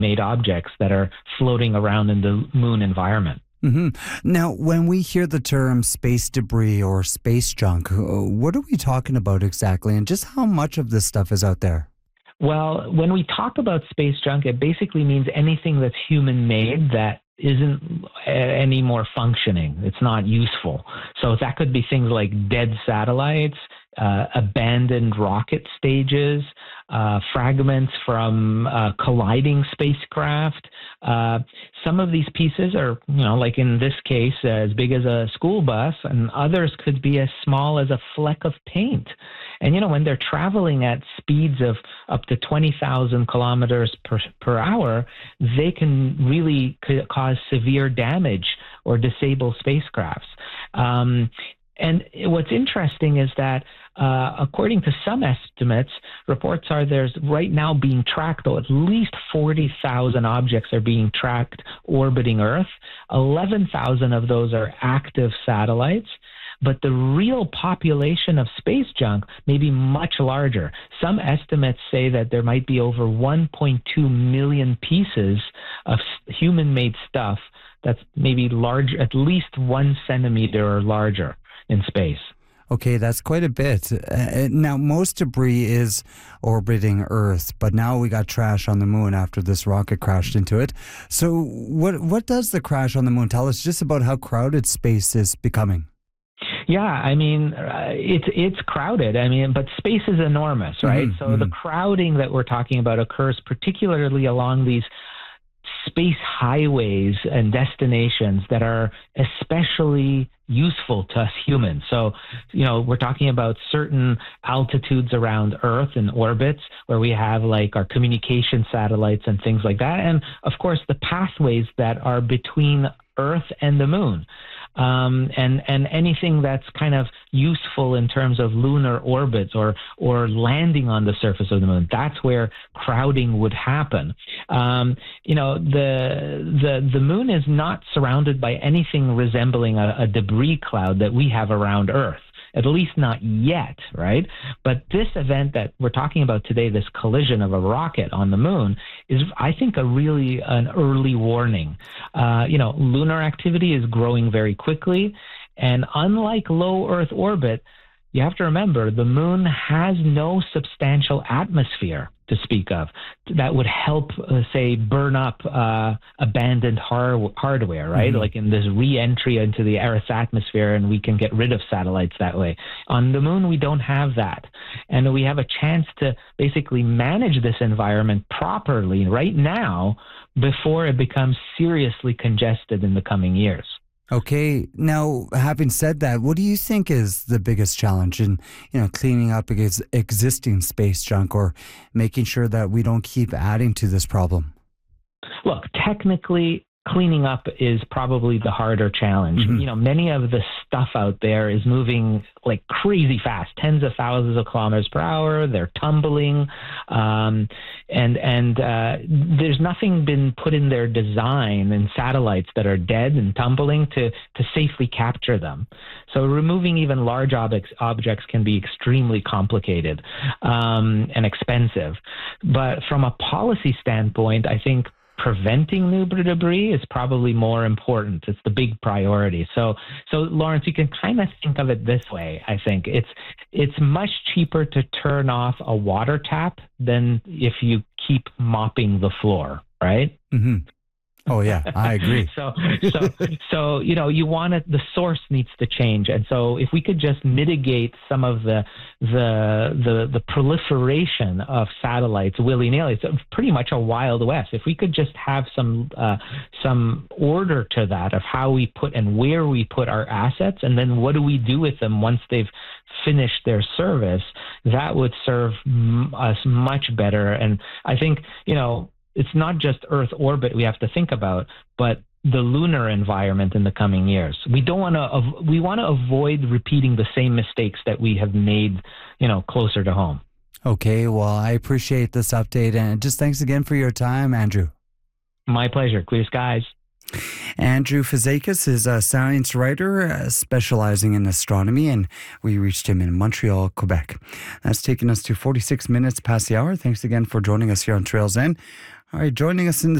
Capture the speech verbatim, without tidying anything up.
made objects that are floating around in the moon environment. Mm-hmm. Now, when we hear the term space debris or space junk, uh, what are we talking about exactly, and just how much of this stuff is out there? Well, when we talk about space junk, it basically means anything that's human-made that isn't any more functioning. It's not useful. So that could be things like dead satellites, uh, abandoned rocket stages, uh, fragments from uh, colliding spacecraft. Uh, some of these pieces are, you know, like in this case, uh, as big as a school bus, and others could be as small as a fleck of paint. And, you know, when they're traveling at speeds of up to twenty thousand kilometers per, per hour, they can really cause severe damage or disable spacecrafts. Um, and what's interesting is that, uh, according to some estimates, reports are there's right now being tracked, though, at least forty thousand objects are being tracked orbiting Earth. eleven thousand of those are active satellites. But the real population of space junk may be much larger. Some estimates say that there might be over one point two million pieces of human-made stuff that's maybe large, at least one centimeter or larger in space. Okay, that's quite a bit. Uh, now, most debris is orbiting Earth, but now we got trash on the moon after this rocket crashed into it. So what what does the crash on the moon tell us just about how crowded space is becoming? Yeah, I mean, uh, it's it's crowded. I mean, but space is enormous, right? Mm-hmm. So the crowding that we're talking about occurs particularly along these space highways and destinations that are especially useful to us humans. So, you know, we're talking about certain altitudes around Earth and orbits where we have like our communication satellites and things like that. And of course, the pathways that are between Earth and the moon. Um, and, and anything that's kind of useful in terms of lunar orbits or, or landing on the surface of the moon. That's where crowding would happen. Um, you know, the, the, the moon is not surrounded by anything resembling a, a debris cloud that we have around Earth. At least not yet, right? But this event that we're talking about today, this collision of a rocket on the moon, is, I think, a really an early warning. Uh, you know, lunar activity is growing very quickly, and unlike low Earth orbit, you have to remember the moon has no substantial atmosphere to speak of that would help, uh, say, burn up uh, abandoned har- hardware, right? Mm-hmm. Like in this re-entry into the Earth's atmosphere, and we can get rid of satellites that way. On the moon, we don't have that. And we have a chance to basically manage this environment properly right now before it becomes seriously congested in the coming years. Okay. Now, having said that, what do you think is the biggest challenge in, you know, cleaning up ex- existing space junk or making sure that we don't keep adding to this problem? Look, technically, cleaning up is probably the harder challenge. Mm-hmm. You know, many of the stuff out there is moving like crazy fast, tens of thousands of kilometers per hour. They're tumbling, um, and and uh, there's nothing been put in their design in satellites that are dead and tumbling to to safely capture them. So removing even large objects objects can be extremely complicated um, and expensive. But from a policy standpoint, I think preventing new debris is probably more important. It's the big priority. So, so Lawrence, you can kind of think of it this way. I think it's it's much cheaper to turn off a water tap than if you keep mopping the floor, right? Mm-hmm. Oh yeah, I agree. so, so, so you know, you want it. The source needs to change, and so if we could just mitigate some of the the the, the proliferation of satellites willy nilly, it's pretty much a wild west. If we could just have some uh, some order to that of how we put and where we put our assets, and then what do we do with them once they've finished their service, that would serve m- us much better. And I think, you know, it's not just Earth orbit we have to think about, but the lunar environment in the coming years. We don't want to. We want to avoid repeating the same mistakes that we have made, you know, closer to home. Okay. Well, I appreciate this update, and just thanks again for your time, Andrew. My pleasure. Clear skies. Andrew Fazekas is a science writer uh, specializing in astronomy, and we reached him in Montreal, Quebec. That's taken us to forty-six minutes past the hour. Thanks again for joining us here on Trails End. All right, joining us in the